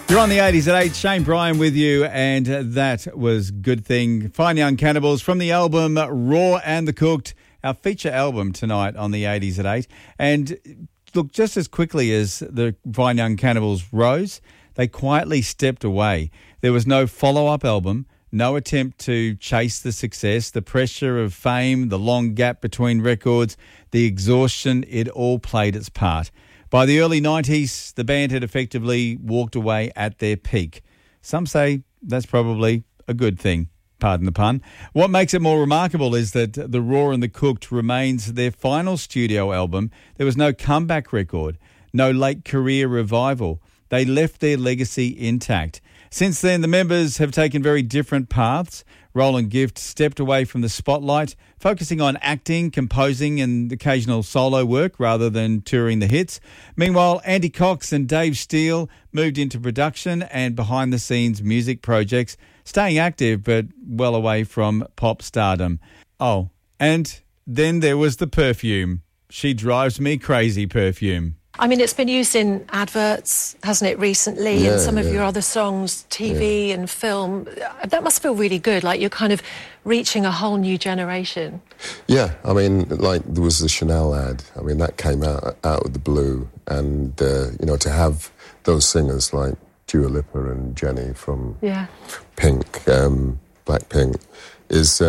You're on the 80s at 8. Shane Bryan with you, and that was Good Thing. Fine Young Cannibals from the album Raw and the Cooked, our feature album tonight on the 80s at 8. And look, just as quickly as the Fine Young Cannibals rose, they quietly stepped away. There was no follow-up album, no attempt to chase the success, the pressure of fame, the long gap between records, the exhaustion, it all played its part. By the early 90s, the band had effectively walked away at their peak. Some say that's probably a good thing, pardon the pun. What makes it more remarkable is that The Raw and the Cooked remains their final studio album. There was no comeback record, no late career revival. They left their legacy intact. Since then, the members have taken very different paths. Roland Gift stepped away from the spotlight, focusing on acting, composing and occasional solo work rather than touring the hits. Meanwhile, Andy Cox and Dave Steele moved into production and behind-the-scenes music projects, staying active but well away from pop stardom. Oh, and then there was the perfume. She Drives Me Crazy perfume. I mean, it's been used in adverts, hasn't it, recently, and some of your other songs, TV and film. That must feel really good, like you're kind of reaching a whole new generation. Yeah, I mean, like there was the Chanel ad. I mean, that came out of the blue. And, you know, to have those singers like Dua Lipa and Jenny from Pink, Blackpink, is,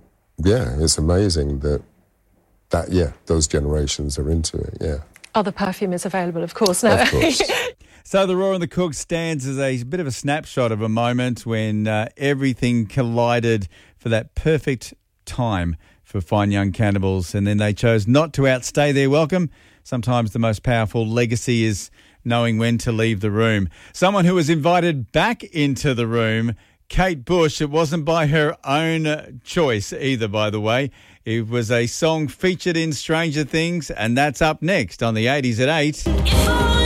it's amazing that those generations are into it, Other perfume is available, of course. No. Of course. So The Raw and the Cooked stands as a bit of a snapshot of a moment when everything collided for that perfect time for Fine Young Cannibals, and then they chose not to outstay their welcome. Sometimes the most powerful legacy is knowing when to leave the room. Someone who was invited back into the room, Kate Bush. It wasn't by her own choice either, by the way. It was a song featured in Stranger Things, and that's up next on the 80s at 8.